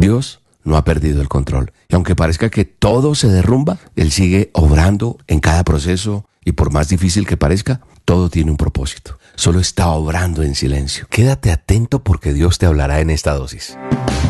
Dios no ha perdido el control. Y aunque parezca que todo se derrumba, Él sigue obrando en cada proceso y por más difícil que parezca, todo tiene un propósito. Solo está obrando en silencio. Quédate atento porque Dios te hablará en esta dosis.